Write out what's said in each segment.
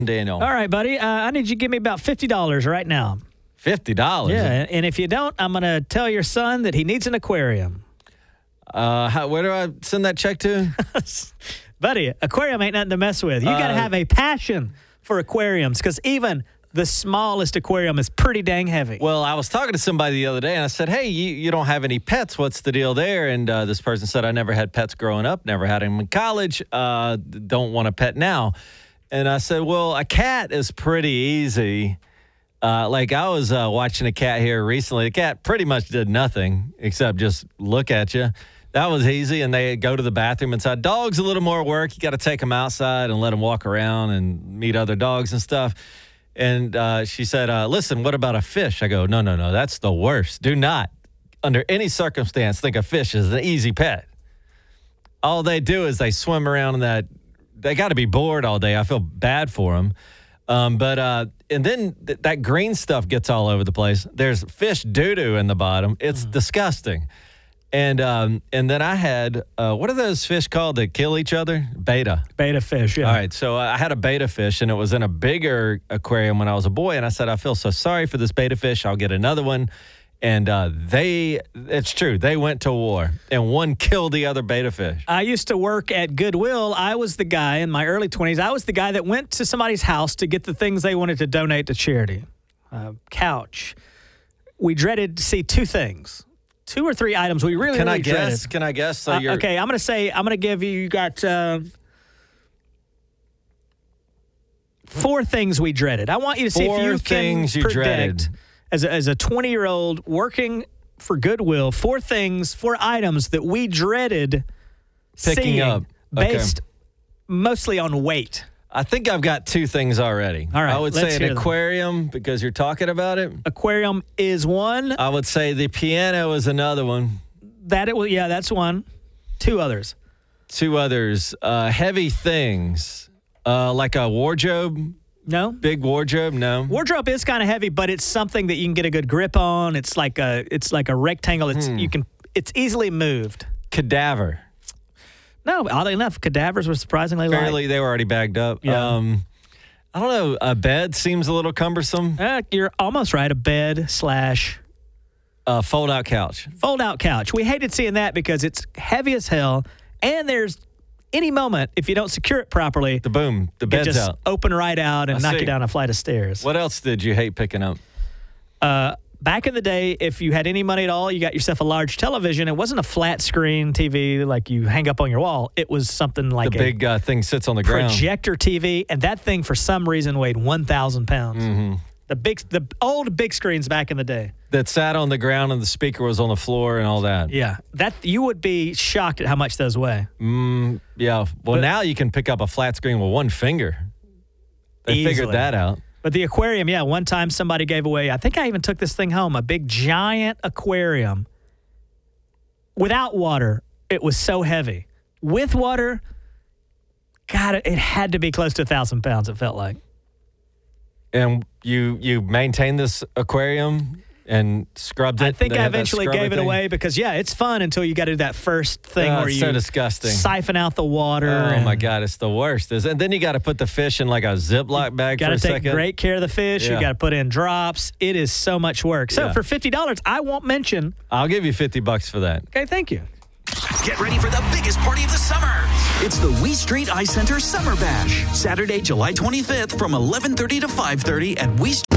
Daniel. All right, buddy. I need you to give me about $50 right now. $50? Yeah, and if you don't, I'm going to tell your son that he needs an aquarium. Where do I send that check to? Buddy, aquarium ain't nothing to mess with. You got to have a passion for aquariums because even the smallest aquarium is pretty dang heavy. Well, I was talking to somebody the other day, and I said, hey, you don't have any pets. What's the deal there? And this person said, I never had pets growing up, never had them in college, don't want a pet now. And I said, well, a cat is pretty easy. Like I was watching a cat here recently. The cat pretty much did nothing except just look at you. That was easy, and they go to the bathroom inside. Dogs, a little more work. You got to take them outside and let them walk around and meet other dogs and stuff. And she said, listen, what about a fish? I go, no, that's the worst. Do not, under any circumstance, think a fish is an easy pet. All they do is they swim around in that. They got to be bored all day. I feel bad for them. And then that green stuff gets all over the place. There's fish doo-doo in the bottom. It's disgusting. And then I had, what are those fish called that kill each other? Betta. Betta fish, yeah. All right, so I had a betta fish, and it was in a bigger aquarium when I was a boy, and I said, I feel so sorry for this betta fish. I'll get another one. And it's true, they went to war, and one killed the other betta fish. I used to work at Goodwill. I was the guy in my early 20s. I was the guy that went to somebody's house to get the things they wanted to donate to charity. Couch. We dreaded to see two things. 2 or 3 items we really, really dreaded. Can I guess? So okay, I'm going to give you got 4 things we dreaded. I want you to see if you can predict, as a 20-year-old working for Goodwill, 4 items that we dreaded picking up based mostly on weight. I think I've got 2 things already. All right, I would say an aquarium because you're talking about it. Aquarium is one. I would say the piano is another one. That's one. 2 others. 2 others. Heavy things, like a wardrobe. No. Big wardrobe. No. Wardrobe is kind of heavy, but it's something that you can get a good grip on. It's like a rectangle. It's easily moved. Cadaver. No, oddly enough, cadavers were surprisingly light. They were already bagged up. Yeah. I don't know. A bed seems a little cumbersome. You're almost right. A bed / fold-out couch. Fold-out couch. We hated seeing that because it's heavy as hell, and there's any moment, if you don't secure it properly, the bed's just out. Open right out and knock you down a flight of stairs. What else did you hate picking up? Back in the day, if you had any money at all, you got yourself a large television. It wasn't a flat screen TV like you hang up on your wall. It was something like the big thing sits on the ground. Projector TV, and that thing for some reason weighed 1,000 pounds. Mm-hmm. The old big screens back in the day. That sat on the ground and the speaker was on the floor and all that. Yeah, you would be shocked at how much those weigh. Yeah. Well, now you can pick up a flat screen with one finger. They figured that out. But the aquarium, one time somebody gave away, I think I even took this thing home, a big giant aquarium. Without water, it was so heavy. With water, God, it had to be close to 1,000 pounds, it felt like. And you maintained this aquarium and scrubbed it? I think I eventually gave it away because, it's fun until you got to do that first thing where it's you so disgusting. Siphon out the water. Oh, my God, it's the worst. And then you got to put the fish in like a Ziploc bag for a second. Got to take great care of the fish. Yeah. You got to put in drops. It is so much work. So for $50, I won't mention. I'll give you $50 for that. Okay, thank you. Get ready for the biggest party of the summer. It's the We Street Eye Center Summer Bash. Saturday, July 25th from 11:30 to 5:30 at We Street.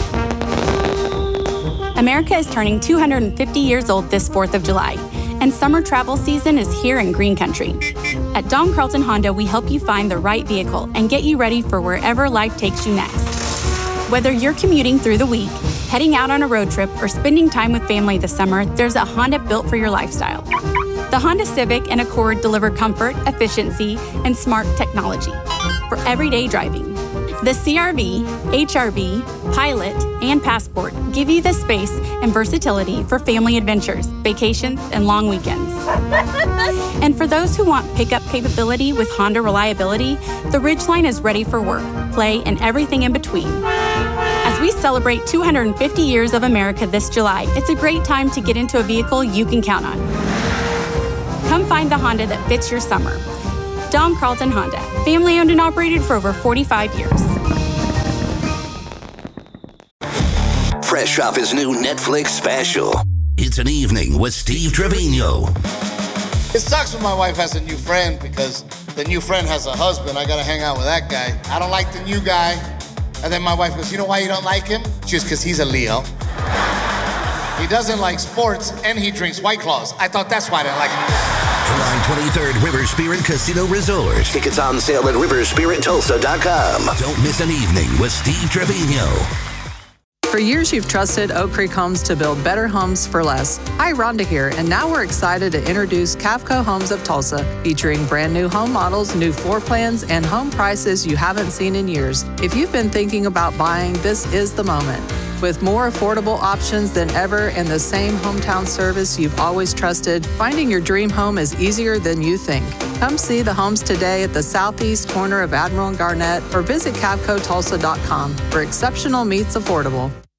America is turning 250 years old this 4th of July, and summer travel season is here in Green Country. At Don Carlton Honda, we help you find the right vehicle and get you ready for wherever life takes you next. Whether you're commuting through the week, heading out on a road trip, or spending time with family this summer, there's a Honda built for your lifestyle. The Honda Civic and Accord deliver comfort, efficiency, and smart technology for everyday driving. The CR-V, HR-V, Pilot, and Passport give you the space and versatility for family adventures, vacations, and long weekends. And for those who want pickup capability with Honda reliability, the Ridgeline is ready for work, play, and everything in between. As we celebrate 250 years of America this July, it's a great time to get into a vehicle you can count on. Come find the Honda that fits your summer. Don Carlton Honda, family owned and operated for over 45 years. fresh off his new Netflix special. It's an Evening with Steve Trevino. It sucks when my wife has a new friend because the new friend has a husband. I gotta hang out with that guy. I don't like the new guy. And then my wife goes, you know why you don't like him? Just because he's a Leo. He doesn't like sports and he drinks White Claws. I thought that's why I didn't like him. July 23rd, River Spirit Casino Resort. Tickets on sale at riverspirittulsa.com. Don't miss an Evening with Steve Trevino. For years, you've trusted Oak Creek Homes to build better homes for less. Hi, Rhonda here, and now we're excited to introduce Cavco Homes of Tulsa, featuring brand new home models, new floor plans, and home prices you haven't seen in years. If you've been thinking about buying, this is the moment. With more affordable options than ever and the same hometown service you've always trusted, finding your dream home is easier than you think. Come see the homes today at the southeast corner of Admiral and Garnett or visit CavcoTulsa.com, where exceptional meets affordable.